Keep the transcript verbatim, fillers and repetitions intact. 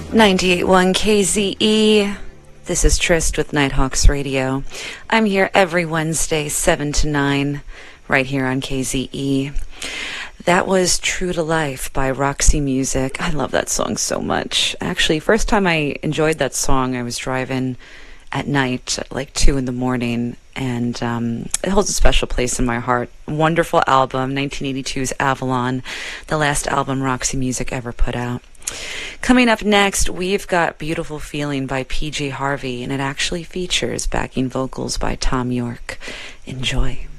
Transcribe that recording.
ninety-eight point one K Z E. This is Trist with Nighthawks Radio. I'm here every Wednesday, seven to nine, right here on K Z E. That was True to Life by Roxy Music. I love that song so much. Actually, first time I enjoyed that song, I was driving at night at like two in the morning, and um, it holds a special place in my heart. Wonderful album, nineteen eighty-two's Avalon, the last album Roxy Music ever put out. Coming up next, we've got Beautiful Feeling by P J Harvey, and it actually features backing vocals by Tom York. Enjoy.